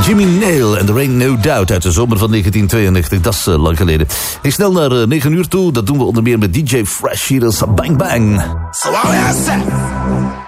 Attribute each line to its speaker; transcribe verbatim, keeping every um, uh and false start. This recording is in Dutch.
Speaker 1: Jimmy Nail en The Rain No Doubt uit de zomer van negentien tweeënnegentig. Dat is uh, lang geleden. Ik snel naar uh, negen uur toe. Dat doen we onder meer met D J Fresh. Hier is Bang Bang.
Speaker 2: So what we are saying?